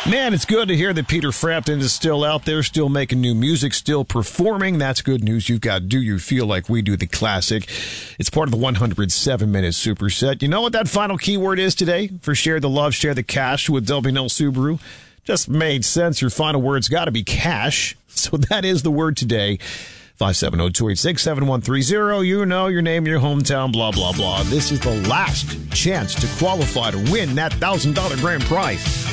Man, it's good to hear that Peter Frampton is still out there, still making new music, still performing. That's good news. You've got Do You Feel Like We Do, the classic. It's part of the 107-minute superset. You know what that final keyword is today for Share the Love, Share the Cash with W&L Subaru? Just made sense. Your final word's got to be cash. So that is the word today. 570-286-7130. You know your name, your hometown, blah, blah, blah. This is the last chance to qualify to win that $1,000 grand prize.